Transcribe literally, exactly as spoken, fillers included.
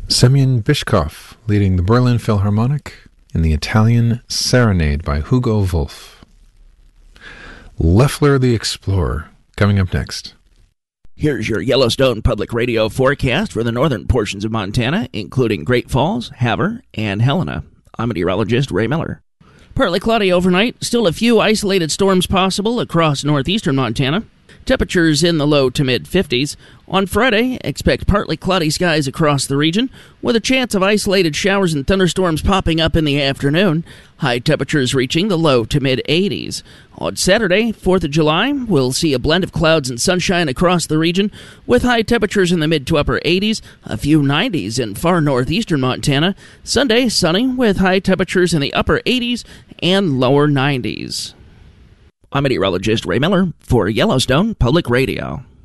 Semyon Bishkov leading the Berlin Philharmonic in the Italian Serenade by Hugo Wolf. Leffler the Explorer, coming up next. Here's your Yellowstone Public Radio forecast for the northern portions of Montana, including Great Falls, Havre, and Helena. I'm meteorologist Ray Miller. Partly cloudy overnight, still a few isolated storms possible across northeastern Montana. Temperatures in the low to mid-fifties. On Friday, expect partly cloudy skies across the region, with a chance of isolated showers and thunderstorms popping up in the afternoon. High temperatures reaching the low to mid-eighties. On Saturday, fourth of July, we'll see a blend of clouds and sunshine across the region, with high temperatures in the mid to upper eighties, a few nineties in far northeastern Montana. Sunday, sunny, with high temperatures in the upper eighties and lower nineties. I'm meteorologist Ray Miller for Yellowstone Public Radio.